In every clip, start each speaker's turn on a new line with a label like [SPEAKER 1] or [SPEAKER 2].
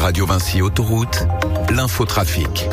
[SPEAKER 1] Radio Vinci Autoroute, l'infotrafic.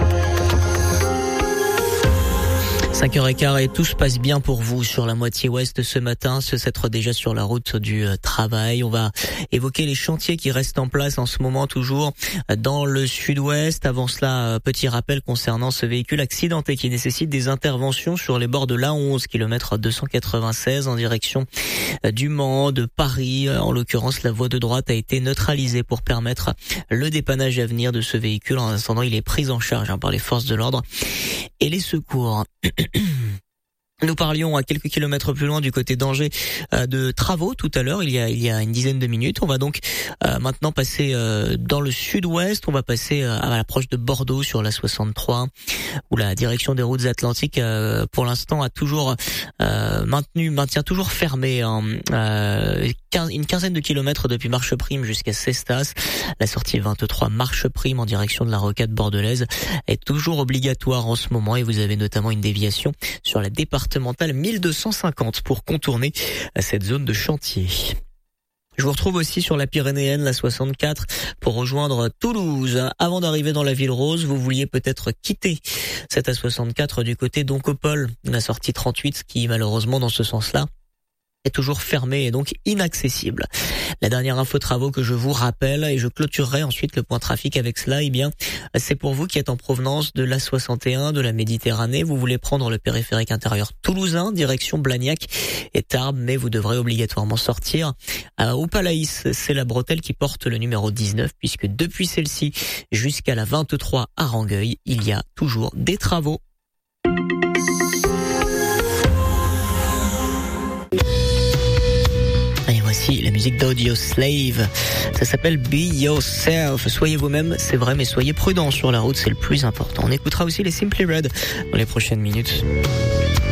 [SPEAKER 2] 5h15 et tout se passe bien pour vous sur la moitié ouest ce matin, c'est déjà sur la route du travail. On va évoquer les chantiers qui restent en place en ce moment toujours dans le sud-ouest. Avant cela, petit rappel concernant ce véhicule accidenté qui nécessite des interventions sur les bords de l'A11, kilomètre 296 en direction du Mans, de Paris. En l'occurrence, la voie de droite a été neutralisée pour permettre le dépannage à venir de ce véhicule. En attendant, il est pris en charge par les forces de l'ordre et les secours. Nous parlions à quelques kilomètres plus loin du côté d'Angers de travaux tout à l'heure, il y a une dizaine de minutes. On va donc maintenant passer dans le sud-ouest. On va passer à l'approche de Bordeaux sur la 63, où la direction des routes atlantiques pour l'instant a toujours maintient toujours fermé une quinzaine de kilomètres depuis Marcheprime jusqu'à Cestas. La sortie 23 Marcheprime en direction de la rocade bordelaise est toujours obligatoire en ce moment, et vous avez notamment une déviation sur la départementale 1250 pour contourner cette zone de chantier. Je vous retrouve aussi sur la Pyrénéenne, la 64, pour rejoindre Toulouse. Avant d'arriver dans la Ville Rose, vous vouliez peut-être quitter cette A64 du côté d'Oncopole, la sortie 38 qui malheureusement dans ce sens-là est toujours fermée et donc inaccessible. La dernière info travaux que je vous rappelle, et je clôturerai ensuite le point trafic avec cela, c'est pour vous qui êtes en provenance de l'A61, de la Méditerranée. Vous voulez prendre le périphérique intérieur toulousain, direction Blagnac et Tarbes, mais vous devrez obligatoirement sortir au Palaïs. C'est la bretelle qui porte le numéro 19, puisque depuis celle-ci jusqu'à la 23 à Rangueil, il y a toujours des travaux. Voici la musique d'Audio Slave. Ça s'appelle Be Yourself. Soyez vous-même, c'est vrai, mais soyez prudents sur la route, c'est le plus important. On écoutera aussi les Simply Red dans les prochaines minutes.